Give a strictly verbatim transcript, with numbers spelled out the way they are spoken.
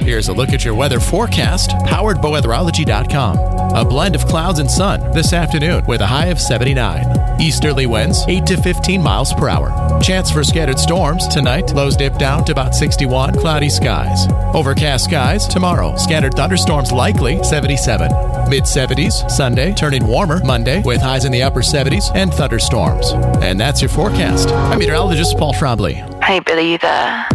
Here's a look at your weather forecast, powered by weatherology dot com. A blend of clouds and sun this afternoon with a high of seventy-nine. Easterly winds eight to fifteen miles per hour. Chance for scattered storms tonight. Lows dip down to about sixty-one. Cloudy skies. Overcast skies tomorrow. Scattered thunderstorms likely, seventy-seven. mid seventies Sunday, turning warmer Monday with highs in the upper seventies and thunderstorms. And that's your forecast. I'm meteorologist Paul Trombley. Hey, Billy, you there?